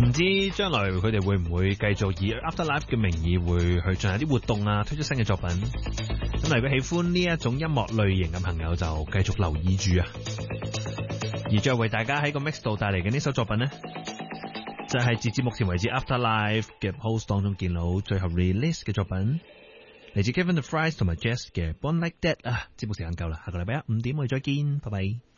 唔知將來佢哋會唔會繼續以 Afterlife 嘅名義會去進行啲活動啊，推出新嘅作品。咁如果喜歡呢一種音樂類型嘅朋友，就繼續留意住啊。而最後為大家喺個 mix 度帶嚟嘅呢首作品呢，就係截至目前為止 Afterlife 嘅 post 當中見到最後 release 嘅作品，嚟自 Kevin the Fries 同埋 Jess 嘅 Born Like That 啊。節目時間夠啦，下個禮拜一5點我哋再見，拜拜。